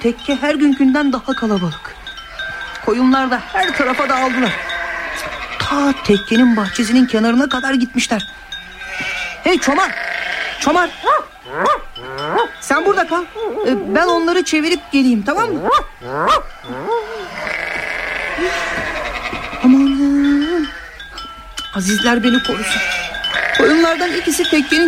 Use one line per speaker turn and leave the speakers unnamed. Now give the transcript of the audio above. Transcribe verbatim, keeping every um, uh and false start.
tekke her günkünden daha kalabalık. Koyunlar da her tarafa dağıldılar. Ta tekkenin bahçesinin kenarına kadar gitmişler. Hey Çomar, Çomar, sen burada kal. Ben onları çevirip geleyim, tamam mı? Aman, Azizler beni korusun. Koyunlardan ikisi tekkenin